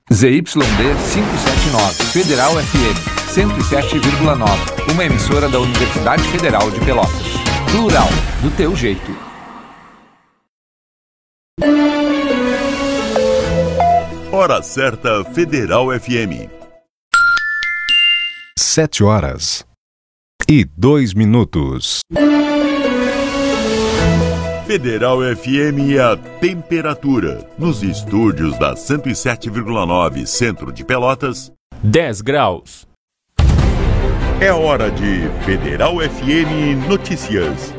ZYD 579, Federal FM 107,9, uma emissora da Universidade Federal de Pelotas. Plural, do teu jeito. Hora certa, Federal FM. 7h02. Federal FM é a temperatura. Nos estúdios da 107,9 Centro de Pelotas, 10 graus. É hora de Federal FM Notícias.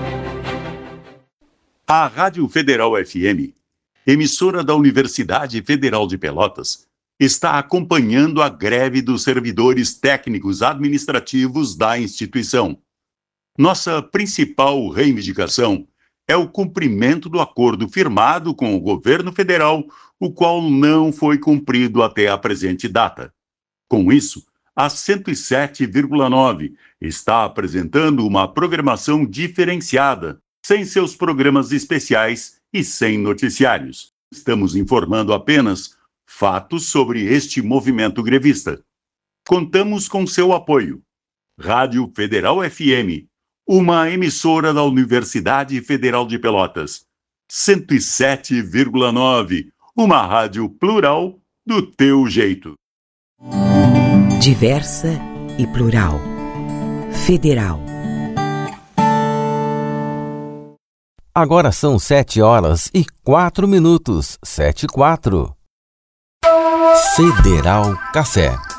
A Rádio Federal FM, emissora da Universidade Federal de Pelotas, está acompanhando a greve dos servidores técnicos administrativos da instituição. Nossa principal reivindicação é o cumprimento do acordo firmado com o governo federal, o qual não foi cumprido até a presente data. Com isso, a 107,9 está apresentando uma programação diferenciada, sem seus programas especiais e sem noticiários. Estamos informando apenas fatos sobre este movimento grevista. Contamos com seu apoio. Rádio Federal FM, uma emissora da Universidade Federal de Pelotas. 107,9, uma rádio plural do teu jeito. Diversa e plural. Federal. Agora são 7h04. 7h04. Federal Café.